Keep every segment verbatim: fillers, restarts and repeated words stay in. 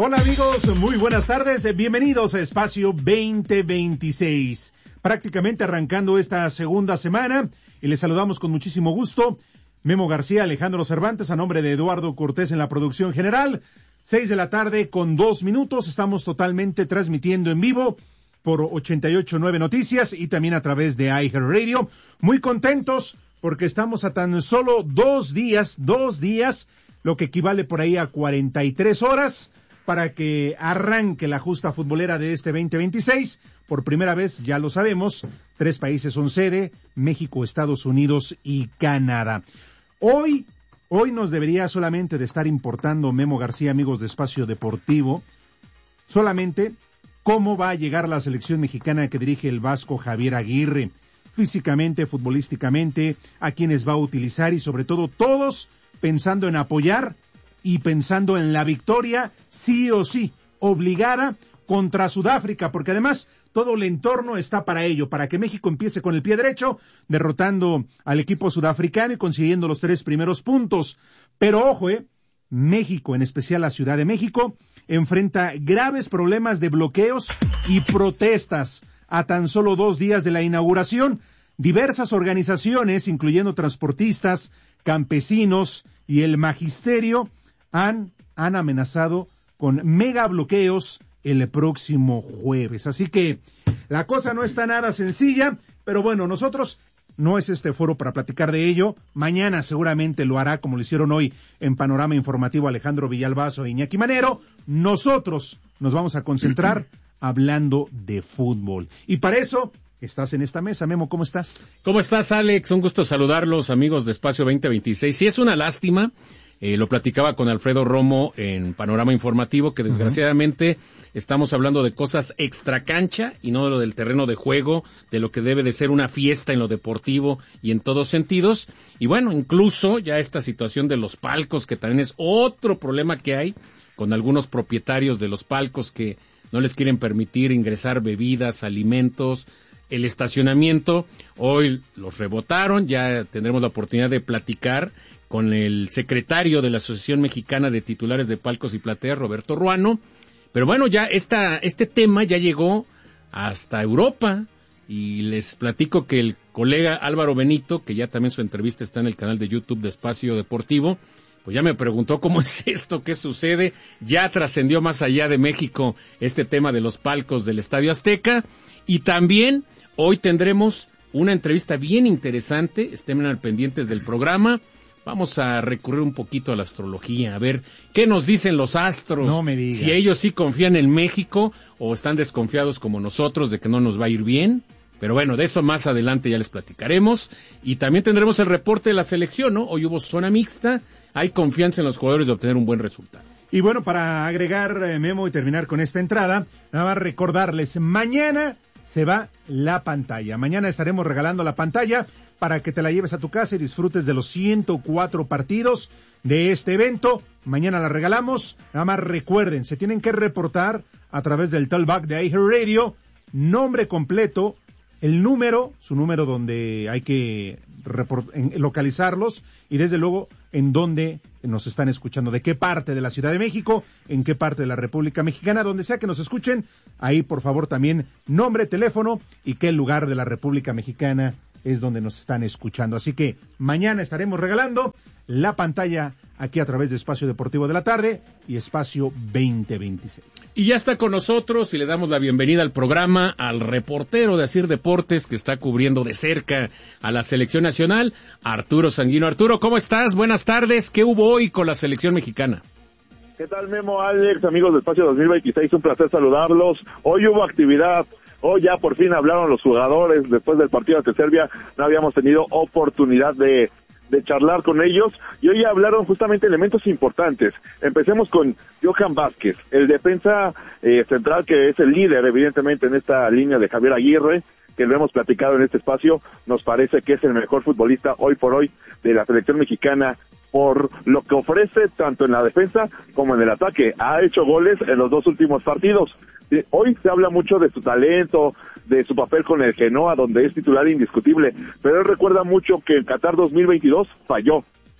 Hola amigos, muy buenas tardes, bienvenidos a Espacio veinte veintiséis. Prácticamente arrancando esta segunda semana y les saludamos con muchísimo gusto. Memo García, Alejandro Cervantes, a nombre de Eduardo Cortés en la producción general. Seis de la tarde con dos minutos, estamos totalmente transmitiendo en vivo por ochenta y ocho punto nueve Noticias y también a través de iHeartRadio. Muy contentos porque estamos a tan solo dos días, dos días, lo que equivale por ahí a cuarenta y tres horas, para que arranque la justa futbolera de este veinte veintiséis. Por primera vez, ya lo sabemos, tres países son sede, México, Estados Unidos y Canadá. Hoy, hoy nos debería solamente de estar importando, Memo García, amigos de Espacio Deportivo, solamente cómo va a llegar la selección mexicana que dirige el vasco Javier Aguirre, físicamente, futbolísticamente, a quienes va a utilizar y sobre todo todos pensando en apoyar y pensando en la victoria, sí o sí, obligada contra Sudáfrica, porque además todo el entorno está para ello, para que México empiece con el pie derecho, derrotando al equipo sudafricano y consiguiendo los tres primeros puntos. Pero ojo, eh, México, en especial la Ciudad de México, enfrenta graves problemas de bloqueos y protestas a tan solo dos días de la inauguración. Diversas organizaciones, incluyendo transportistas, campesinos y el magisterio, han, han amenazado con mega bloqueos el próximo jueves. Así que la cosa no está nada sencilla, pero bueno, nosotros no es este foro para platicar de ello. Mañana seguramente lo hará, como lo hicieron hoy en Panorama Informativo Alejandro Villalbazo e Iñaki Manero. Nosotros nos vamos a concentrar hablando de fútbol. Y para eso estás en esta mesa. Memo, ¿cómo estás? ¿Cómo estás, Alex? Un gusto saludarlos, amigos de Espacio veinte veintiséis. Sí, es una lástima. Eh, lo platicaba con Alfredo Romo en Panorama Informativo, que desgraciadamente uh-huh. estamos hablando de cosas extracancha y no de lo del terreno de juego, de lo que debe de ser una fiesta en lo deportivo y en todos sentidos. Y bueno, incluso ya esta situación de los palcos, que también es otro problema que hay con algunos propietarios de los palcos que no les quieren permitir ingresar bebidas, alimentos, el estacionamiento. Hoy los rebotaron, ya tendremos la oportunidad de platicar con el secretario de la Asociación Mexicana de Titulares de Palcos y Plateas, Roberto Ruano. Pero bueno, ya esta, este tema ya llegó hasta Europa, y les platico que el colega Álvaro Benito, que ya también su entrevista está en el canal de YouTube de Espacio Deportivo, pues ya me preguntó cómo es esto, qué sucede. Ya trascendió más allá de México este tema de los palcos del Estadio Azteca, y también hoy tendremos una entrevista bien interesante. Estén al pendientes del programa. Vamos a recurrir un poquito a la astrología, a ver qué nos dicen los astros. No me digas. Si ellos sí confían en México o están desconfiados como nosotros de que no nos va a ir bien. Pero bueno, de eso más adelante ya les platicaremos. Y también tendremos el reporte de la selección, ¿no? Hoy hubo zona mixta, hay confianza en los jugadores de obtener un buen resultado. Y bueno, para agregar, eh, Memo, y terminar con esta entrada, nada más recordarles, mañana se va la pantalla. Mañana estaremos regalando la pantalla para que te la lleves a tu casa y disfrutes de los ciento cuatro partidos de este evento. Mañana la regalamos. Nada más recuerden, se tienen que reportar a través del talkback de iHeartRadio, nombre completo, el número, su número donde hay que report, en, localizarlos, y desde luego en dónde nos están escuchando, de qué parte de la Ciudad de México, en qué parte de la República Mexicana, donde sea que nos escuchen. Ahí por favor también nombre, teléfono y qué lugar de la República Mexicana es donde nos están escuchando. Así que mañana estaremos regalando la pantalla aquí a través de Espacio Deportivo de la Tarde y Espacio veinte veintiséis. Y ya está con nosotros y le damos la bienvenida al programa al reportero de Asir Deportes, que está cubriendo de cerca a la selección nacional, Arturo Sanguino. Arturo, ¿cómo estás? Buenas tardes. ¿Qué hubo hoy con la selección mexicana? ¿Qué tal, Memo, Alex, amigos de Espacio dos mil veintiséis? Un placer saludarlos. Hoy hubo actividad. Hoy ya por fin hablaron los jugadores. Después del partido ante Serbia no habíamos tenido oportunidad de, de charlar con ellos, y hoy ya hablaron justamente elementos importantes. Empecemos con Johan Vázquez, el defensa eh, central, que es el líder evidentemente en esta línea de Javier Aguirre, que lo hemos platicado en este espacio. Nos parece que es el mejor futbolista hoy por hoy de la selección mexicana, por lo que ofrece tanto en la defensa como en el ataque. Ha hecho goles en los dos últimos partidos. Hoy se habla mucho de su talento, de su papel con el Genoa, donde es titular indiscutible, pero él recuerda mucho que en Qatar dos mil veintidós falló,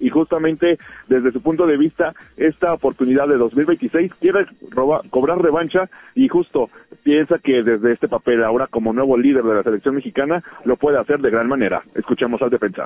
y justamente desde su punto de vista esta oportunidad de dos mil veintiséis quiere robar, cobrar revancha y justo piensa que desde este papel ahora como nuevo líder de la selección mexicana lo puede hacer de gran manera. Escuchemos al defensa.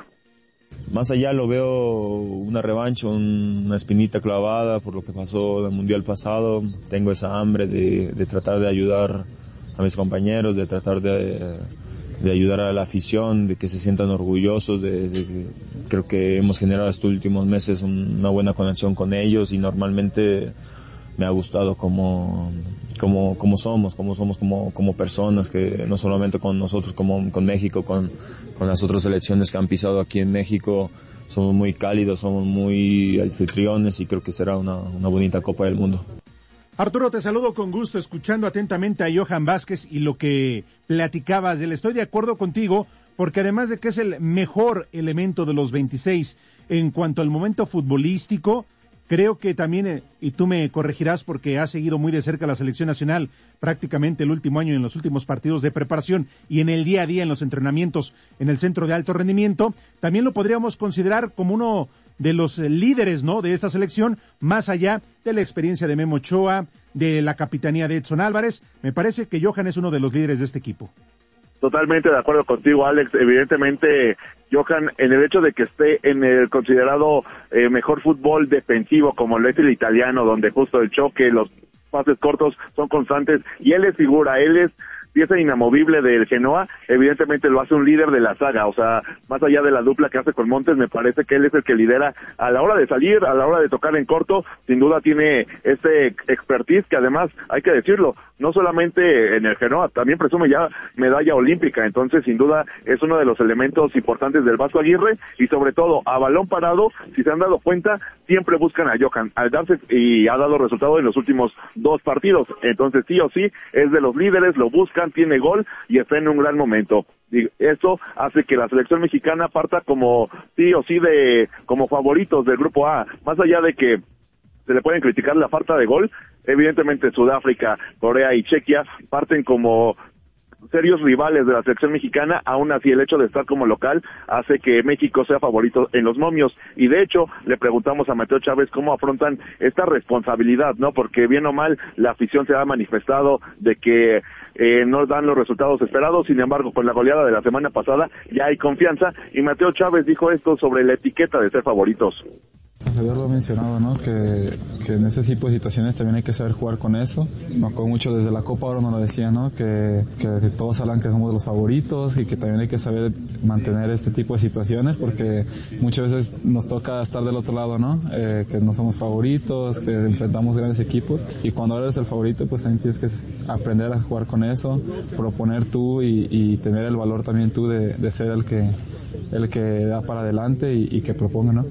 Más allá lo veo una revancha, una espinita clavada por lo que pasó en el Mundial pasado. Tengo esa hambre de, de tratar de ayudar a mis compañeros, de tratar de, de ayudar a la afición, de que se sientan orgullosos. De, de, creo que hemos generado estos últimos meses una buena conexión con ellos y normalmente me ha gustado como, como, como somos, como somos como, como personas, que no solamente con nosotros, como con México, con, con las otras selecciones que han pisado aquí en México, somos muy cálidos, somos muy anfitriones y creo que será una, una bonita Copa del Mundo. Arturo, te saludo con gusto, escuchando atentamente a Johan Vázquez y lo que platicabas de él. Estoy de acuerdo contigo, porque además de que es el mejor elemento de los veintiséis en cuanto al momento futbolístico, creo que también, eh, y tú me corregirás porque has seguido muy de cerca la selección nacional prácticamente el último año en los últimos partidos de preparación y en el día a día en los entrenamientos en el centro de alto rendimiento, también lo podríamos considerar como uno de los líderes, ¿no?, de esta selección, más allá de la experiencia de Memo Ochoa, de la capitanía de Edson Álvarez. Me parece que Johan es uno de los líderes de este equipo. Totalmente de acuerdo contigo, Alex. Evidentemente, Johan, en el hecho de que esté en el considerado eh, mejor fútbol defensivo, como lo es el italiano, donde justo el choque, los pases cortos son constantes, y él es figura, él es pieza inamovible del Genoa, evidentemente lo hace un líder de la saga. O sea, más allá de la dupla que hace con Montes, me parece que él es el que lidera a la hora de salir, a la hora de tocar en corto. Sin duda tiene este expertise que además, hay que decirlo, no solamente en el Genoa, también presume ya medalla olímpica. Entonces, sin duda, es uno de los elementos importantes del Vasco Aguirre, y sobre todo, a balón parado, si se han dado cuenta, siempre buscan a Johan, al darse, y ha dado resultado en los últimos dos partidos. Entonces, sí o sí, es de los líderes, lo buscan, tiene gol y está en un gran momento. Y eso hace que la selección mexicana parta como sí o sí de como favoritos del grupo A, más allá de que se le pueden criticar la falta de gol. Evidentemente Sudáfrica, Corea y Chequia parten como serios rivales de la selección mexicana. Aún así, el hecho de estar como local hace que México sea favorito en los momios, y de hecho le preguntamos a Mateo Chávez cómo afrontan esta responsabilidad, ¿no? Porque bien o mal la afición se ha manifestado de que eh, no dan los resultados esperados. Sin embargo, con la goleada de la semana pasada ya hay confianza, y Mateo Chávez dijo esto sobre la etiqueta de ser favoritos. Javier lo ha mencionado, ¿no? Que, que en ese tipo de situaciones también hay que saber jugar con eso. Me acuerdo mucho desde la Copa Oro nos lo decía, ¿no? Que, que todos hablan que somos los favoritos y que también hay que saber mantener este tipo de situaciones, porque muchas veces nos toca estar del otro lado, ¿no? Eh, que no somos favoritos, que enfrentamos grandes equipos, y cuando eres el favorito pues también tienes que aprender a jugar con eso, proponer tú y, y tener el valor también tú de, de ser el que, el que da para adelante y, y que proponga, ¿no?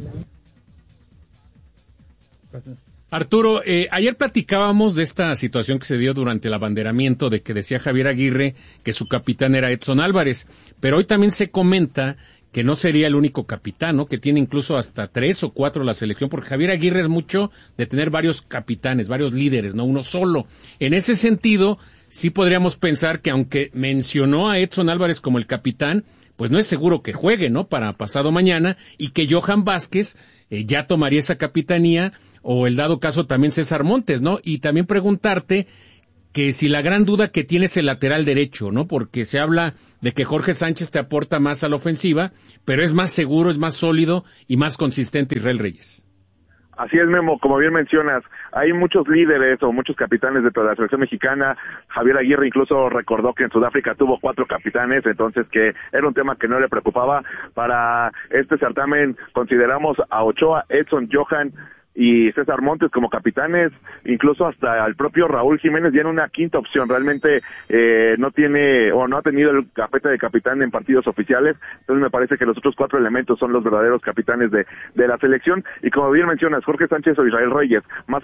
Arturo, eh, ayer platicábamos de esta situación que se dio durante el abanderamiento, de que decía Javier Aguirre que su capitán era Edson Álvarez, pero hoy también se comenta que no sería el único capitán, ¿no? Que tiene incluso hasta tres o cuatro la selección, porque Javier Aguirre es mucho de tener varios capitanes, varios líderes, no uno solo. En ese sentido, sí podríamos pensar que aunque mencionó a Edson Álvarez como el capitán, pues no es seguro que juegue, ¿no? Para pasado mañana, y que Johan Vázquez eh, ya tomaría esa capitanía, o el dado caso también César Montes, ¿no? Y también preguntarte que si la gran duda que tiene es el lateral derecho, ¿no? Porque se habla de que Jorge Sánchez te aporta más a la ofensiva, pero es más seguro, es más sólido y más consistente Israel Reyes. Así es, Memo, como bien mencionas, hay muchos líderes o muchos capitanes dentro de la selección mexicana. Javier Aguirre incluso recordó que en Sudáfrica tuvo cuatro capitanes, entonces que era un tema que no le preocupaba. Para este certamen consideramos a Ochoa, Edson, Johan y César Montes como capitanes, incluso hasta el propio Raúl Jiménez ya en una quinta opción. Realmente eh, no tiene o no ha tenido el gafete de capitán en partidos oficiales, entonces me parece que los otros cuatro elementos son los verdaderos capitanes de, de la selección. Y como bien mencionas, Jorge Sánchez o Israel Reyes, más